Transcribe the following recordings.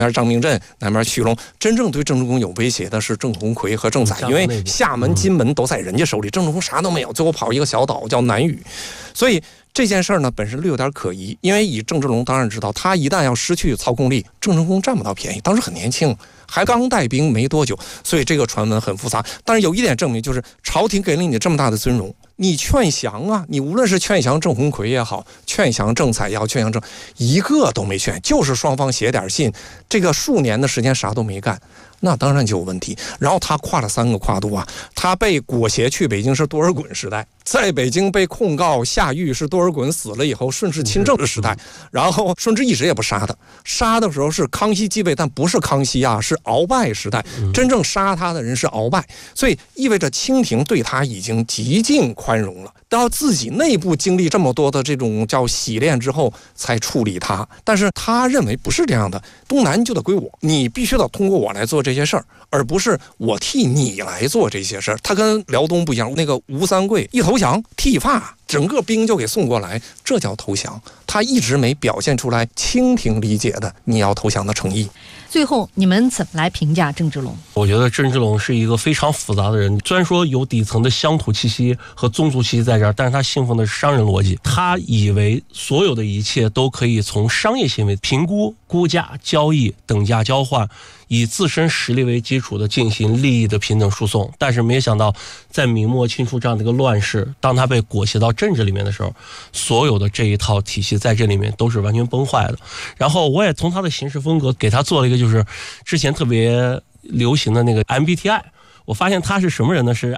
边张明镇，南边徐龙。真正对郑成功有威胁的是郑鸿逵和郑载，因为厦门、金门都在人家手里，郑成功啥都没有，最后跑一个小岛叫南屿。所以这件事呢，本身略有点可疑，因为以郑芝龙当然知道，他一旦要失去操控力，郑成功占不到便宜。当时很年轻，还刚带兵没多久，所以这个传闻很复杂。但是有一点证明，就是朝廷给了你这么大的尊荣，你劝降啊，你无论是劝降郑鸿逵也好，劝降郑载也好，劝降郑，一个都没劝，就是双方写点信，这个数年的时间啥都没干。那当然就有问题。然后他跨了3个跨度啊，他被裹挟去北京是多尔衮时代，在北京被控告下狱是多尔衮死了以后顺治亲政的时代，然后顺治一直也不杀他，杀的时候是康熙继位，但不是康熙啊，是鳌拜时代，真正杀他的人是鳌拜，所以意味着清廷对他已经极尽宽容了，到自己内部经历这么多的这种叫洗练之后才处理他。但是他认为不是这样的，东南就得归我，你必须得通过我来做这些事儿，而不是我替你来做这些事儿。他跟辽东不一样，那个吴三桂一投降剃发，整个兵就给送过来，这叫投降。他一直没表现出来清廷理解的你要投降的诚意。 最后你们怎么来评价郑芝龙？ 我觉得郑芝龙是一个非常复杂的人，虽然说有底层的乡土气息和宗族气息在这儿，但是他信奉的是商人逻辑，他以为所有的一切都可以从商业行为评估、估价、交易、等价交换，以自身实力为基础的进行利益的平等输送。但是没想到在明末清初这样的一个乱世，当他被裹挟到政治里面的时候，所有的这一套体系在这里面都是完全崩坏的。然后我也从他的行事风格给他做了一个就是之前特别流行的那个 MBTI， 我发现他是什么人呢？是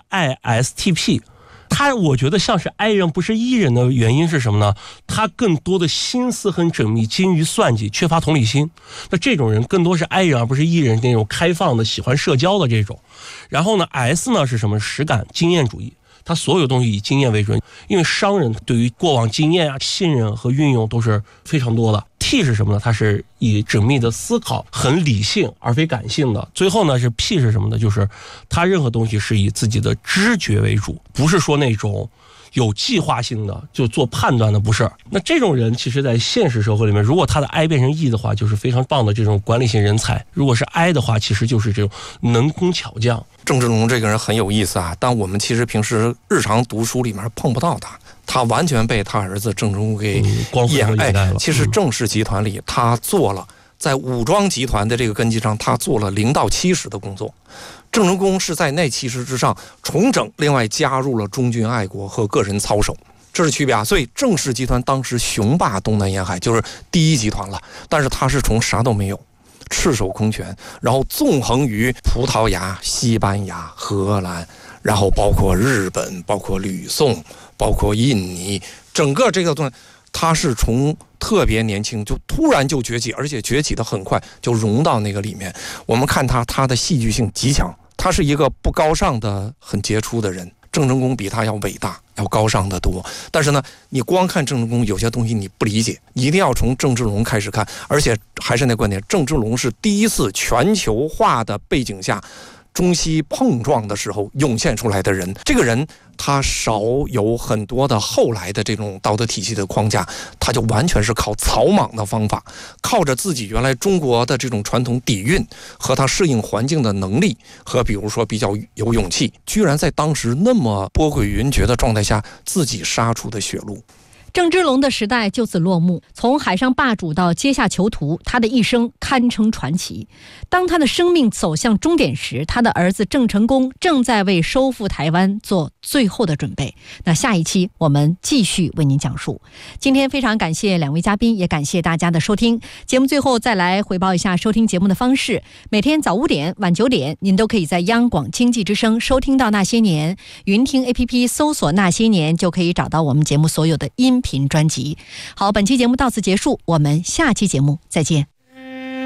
ISTP。他我觉得像是 I 人不是 E 人的原因是什么呢？他更多的心思很缜密，精于算计，缺乏同理心。那这种人更多是 I 人而不是 E 人，那种开放的喜欢社交的这种。然后呢 S 呢是什么？实感经验主义，他所有东西以经验为准，因为商人对于过往经验啊、信任和运用都是非常多的。T 是什么呢？它是以缜密的思考，很理性而非感性的。最后呢是 P 是什么呢？就是他任何东西是以自己的知觉为主，不是说那种有计划性的就做判断的，不是。那这种人其实在现实社会里面，如果他的 I 变成 E 的话，就是非常棒的这种管理型人才；如果是 I 的话，其实就是这种能工巧匠。 郑芝龙这个人很有意思啊，但我们其实平时日常读书里面碰不到他，他完全被他儿子郑成功给掩盖了。其实郑氏集团里，他做了在武装集团的这个根基上，他做了0到70的工作。郑成功是在那70之上重整，另外加入了忠君爱国和个人操守，这是区别啊。所以郑氏集团当时雄霸东南沿海，就是第1集团了。但是他是从啥都没有，赤手空拳，然后纵横于葡萄牙、西班牙、荷兰，然后包括日本，包括吕宋，包括印尼，整个这个东西，他是从特别年轻就突然就崛起，而且崛起的很快，就融到那个里面。我们看他的戏剧性极强，他是一个不高尚的很杰出的人。郑成功比他要伟大，要高尚得多。但是呢，你光看郑成功，有些东西你不理解，一定要从郑芝龙开始看。而且还是那观点，郑芝龙是第一次全球化的背景下，中西碰撞的时候涌现出来的人。这个人他少有很多的后来的这种道德体系的框架，他就完全是靠草莽的方法，靠着自己原来中国的这种传统底蕴和他适应环境的能力，和比如说比较有勇气，居然在当时那么波诡云谲的状态下自己杀出的血路。 郑芝龙的时代就此落幕，从海上霸主到阶下囚徒，他的一生堪称传奇。当他的生命走向终点时，他的儿子郑成功正在为收复台湾做最后的准备。那下一期我们继续为您讲述。今天非常感谢2位嘉宾，也感谢大家的收听。节目最后再来回报一下收听节目的方式：每天早5点、晚9点，您都可以在央广经济之声收听到那些年，云听 APP 搜索那些年，就可以找到我们节目所有的音频专辑。好，本期节目到此结束，我们下期节目再见。